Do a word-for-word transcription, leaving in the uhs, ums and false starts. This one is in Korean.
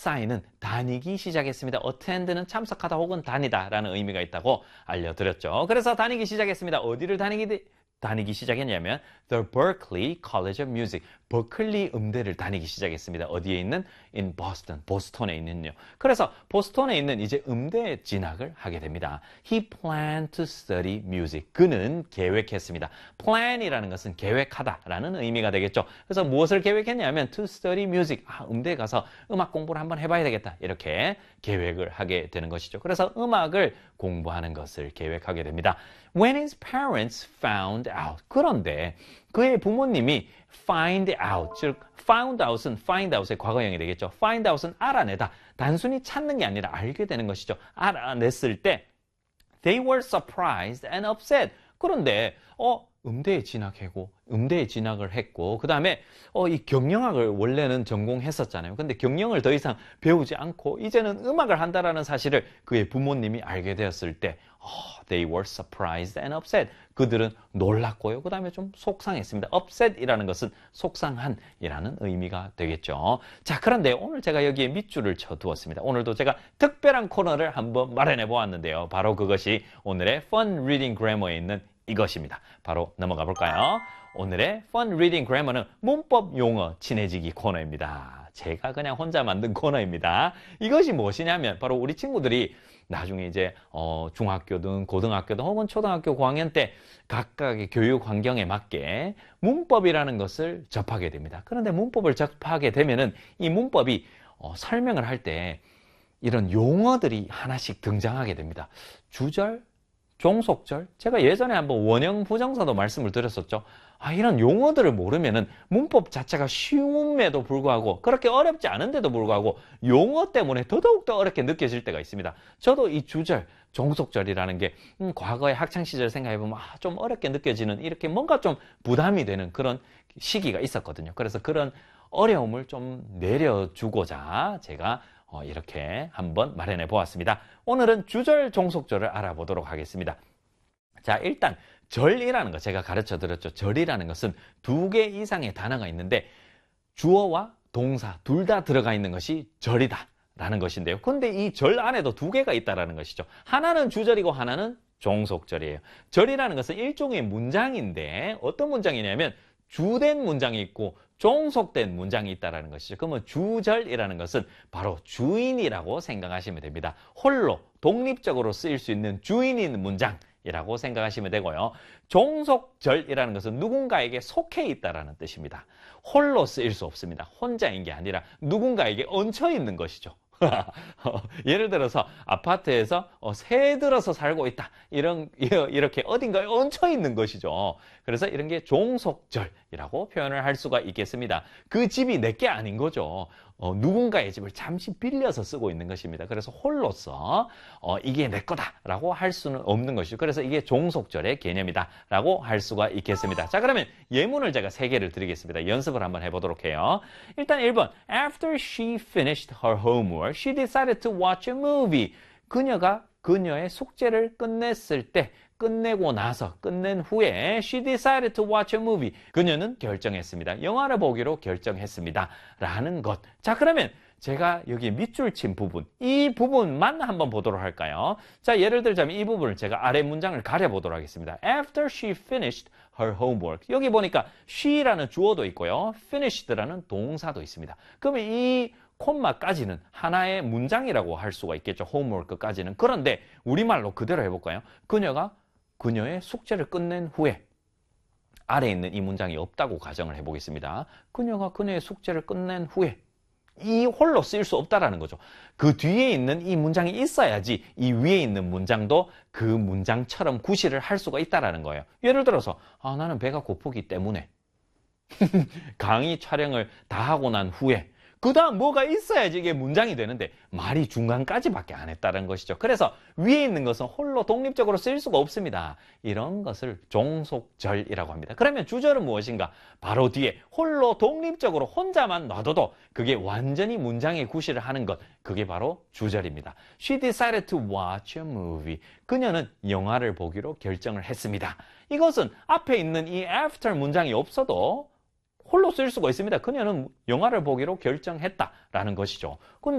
sign,은 다니기 시작했습니다. attend는 참석하다 혹은 다니다 라는 의미가 있다고 알려드렸죠. 그래서 다니기 시작했습니다. 어디를 다니기, 다니기 시작했냐면 The Berklee College of Music, 버클리 음대를 다니기 시작했습니다. 어디에 있는? In Boston, 보스턴에 있는요. 그래서 보스턴에 있는 이제 음대에 진학을 하게 됩니다. He planned to study music. 그는 계획했습니다. plan이라는 것은 계획하다라는 의미가 되겠죠. 그래서 무엇을 계획했냐면 to study music. 아, 음대에 가서 음악 공부를 한번 해봐야 되겠다. 이렇게 계획을 하게 되는 것이죠. 그래서 음악을 공부하는 것을 계획하게 됩니다. When his parents found out. 그런데 그의 부모님이 find out, 즉 found out은 find out의 과거형이 되겠죠. find out은 알아내다. 단순히 찾는 게 아니라 알게 되는 것이죠. 알아냈을 때 they were surprised and upset. 그런데 어 음대에 진학하고 음대에 진학을 했고 그 다음에 어, 이 경영학을 원래는 전공했었잖아요. 근데 경영을 더 이상 배우지 않고 이제는 음악을 한다라는 사실을 그의 부모님이 알게 되었을 때 어, they were surprised and upset. 그들은 놀랐고요. 그 다음에 좀 속상했습니다. upset이라는 것은 속상한이라는 의미가 되겠죠. 자, 그런데 오늘 제가 여기에 밑줄을 쳐두었습니다. 오늘도 제가 특별한 코너를 한번 마련해 보았는데요. 바로 그것이 오늘의 Fun Reading Grammar에 있는 이것입니다. 바로 넘어가 볼까요? 오늘의 Fun Reading Grammar는 문법 용어 친해지기 코너입니다. 제가 그냥 혼자 만든 코너입니다. 이것이 무엇이냐면 바로 우리 친구들이 나중에 이제 어, 중학교든 고등학교든 혹은 초등학교 고학년 때 각각의 교육 환경에 맞게 문법이라는 것을 접하게 됩니다. 그런데 문법을 접하게 되면은 이 문법이 어, 설명을 할 때 이런 용어들이 하나씩 등장하게 됩니다. 주절, 종속절, 제가 예전에 한번 원형 부정사도 말씀을 드렸었죠. 아, 이런 용어들을 모르면은 문법 자체가 쉬움에도 불구하고 그렇게 어렵지 않은데도 불구하고 용어 때문에 더더욱더 어렵게 느껴질 때가 있습니다. 저도 이 주절, 종속절이라는 게 음, 과거의 학창시절 생각해보면 아, 좀 어렵게 느껴지는 이렇게 뭔가 좀 부담이 되는 그런 시기가 있었거든요. 그래서 그런 어려움을 좀 내려주고자 제가 어, 이렇게 한번 마련해 보았습니다. 오늘은 주절, 종속절을 알아보도록 하겠습니다. 자, 일단 절이라는 거 제가 가르쳐 드렸죠. 절이라는 것은 두 개 이상의 단어가 있는데 주어와 동사 둘 다 들어가 있는 것이 절이다 라는 것인데요. 근데 이 절 안에도 두 개가 있다라는 것이죠. 하나는 주절이고 하나는 종속절이에요. 절이라는 것은 일종의 문장인데 어떤 문장이냐면 주된 문장이 있고 종속된 문장이 있다는 것이죠. 그러면 주절이라는 것은 바로 주인이라고 생각하시면 됩니다. 홀로 독립적으로 쓰일 수 있는 주인이 있는 문장이라고 생각하시면 되고요. 종속절이라는 것은 누군가에게 속해 있다는 뜻입니다. 홀로 쓰일 수 없습니다. 혼자인 게 아니라 누군가에게 얹혀 있는 것이죠. 예를 들어서 아파트에서 새 들어서 살고 있다. 이런, 이렇게 어딘가에 얹혀 있는 것이죠. 그래서 이런 게 종속절이라고 표현을 할 수가 있겠습니다. 그 집이 내게 아닌 거죠. 어, 누군가의 집을 잠시 빌려서 쓰고 있는 것입니다. 그래서 홀로서 어, 이게 내 거다라고 할 수는 없는 것이죠. 그래서 이게 종속절의 개념이다라고 할 수가 있겠습니다. 자, 그러면 예문을 제가 세 개를 드리겠습니다. 연습을 한번 해보도록 해요. 일단 일 번. After she finished her homework, she decided to watch a movie. 그녀가 그녀의 숙제를 끝냈을 때 끝내고 나서 끝낸 후에 she decided to watch a movie. 그녀는 결정했습니다. 영화를 보기로 결정했습니다. 라는 것. 자, 그러면 제가 여기 밑줄 친 부분, 이 부분만 한번 보도록 할까요? 자, 예를 들자면 이 부분을 제가 아래 문장을 가려보도록 하겠습니다. After she finished her homework. 여기 보니까 she라는 주어도 있고요. finished라는 동사도 있습니다. 그러면 이 콤마까지는 하나의 문장이라고 할 수가 있겠죠. homework까지는. 그런데 우리말로 그대로 해볼까요? 그녀가 그녀의 숙제를 끝낸 후에 아래에 있는 이 문장이 없다고 가정을 해보겠습니다. 그녀가 그녀의 숙제를 끝낸 후에 이 홀로 쓰일 수 없다라는 거죠. 그 뒤에 있는 이 문장이 있어야지 이 위에 있는 문장도 그 문장처럼 구실을 할 수가 있다라는 거예요. 예를 들어서 아, 나는 배가 고프기 때문에 강의 촬영을 다 하고 난 후에 그 다음 뭐가 있어야지 이게 문장이 되는데 말이 중간까지밖에 안 했다는 것이죠. 그래서 위에 있는 것은 홀로 독립적으로 쓰일 수가 없습니다. 이런 것을 종속절이라고 합니다. 그러면 주절은 무엇인가? 바로 뒤에 홀로 독립적으로 혼자만 놔둬도 그게 완전히 문장의 구실을 하는 것, 그게 바로 주절입니다. She decided to watch a movie. 그녀는 영화를 보기로 결정을 했습니다. 이것은 앞에 있는 이 after 문장이 없어도 홀로 쓸 수가 있습니다. 그녀는 영화를 보기로 결정했다라는 것이죠.